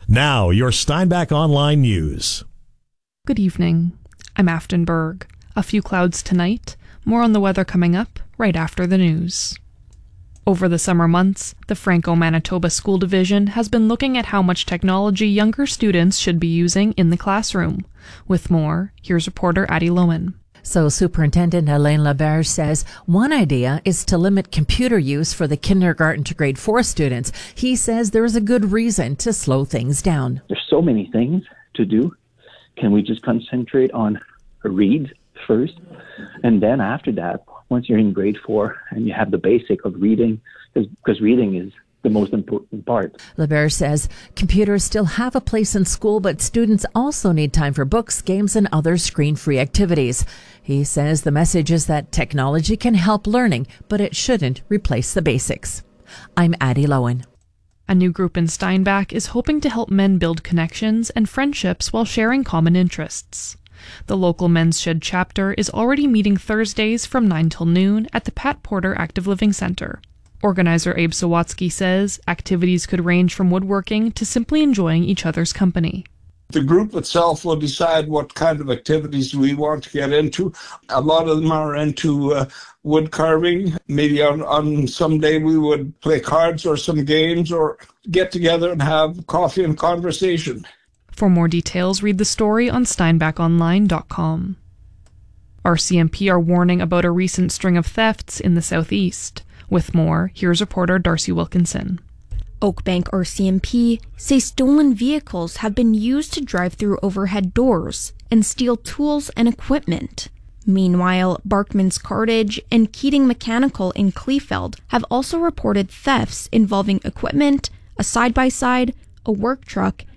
Now, your Steinbach Online News. Good evening. I'm Afton Berg. A few clouds tonight. More on the weather coming up right after the news. Over the summer months, the Franco-Manitoba School Division has been looking at how much technology younger students should be using in the classroom. With more, here's reporter Addie Lowen. So Superintendent Alain Laberge says one idea is to limit computer use for the kindergarten to grade 4 students. He says there is a good reason to slow things down. There's so many things to do. Can we just concentrate on read first? And then after that, once you're in grade 4 and you have the basic of reading, because reading is the most important part. Laberge says computers still have a place in school, but students also need time for books, games, and other screen-free activities. He says the message is that technology can help learning, but it shouldn't replace the basics. I'm Addie Lowen. A new group in Steinbach is hoping to help men build connections and friendships while sharing common interests. The local Men's Shed chapter is already meeting Thursdays from 9 till noon at the Pat Porter Active Living Center. Organizer Abe Sawatsky says activities could range from woodworking to simply enjoying each other's company. The group itself will decide what kind of activities we want to get into. A lot of them are into wood carving. Maybe on some day we would play cards or some games or get together and have coffee and conversation. For more details, read the story on steinbachonline.com. RCMP are warning about a recent string of thefts in the southeast. With more, here's reporter Darcy Wilkinson. Oakbank RCMP say stolen vehicles have been used to drive through overhead doors and steal tools and equipment. Meanwhile, Barkman's Cartage and Keating Mechanical in Kleefeld have also reported thefts involving equipment, a side-by-side, a work truck,